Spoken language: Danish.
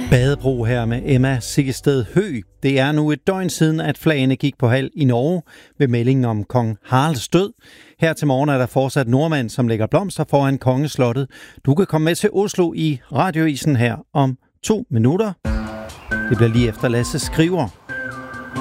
Badebro her med Emma Siggested Høgh. Det er nu et døgn siden, at flagene gik på halv i Norge ved meldingen om kong Haralds død. Her til morgen er der fortsat nordmænd, som lægger blomster foran kongeslottet. Du kan komme med til Oslo i radioisen her om 2 minutter. Det bliver lige efter Lasse Skriver.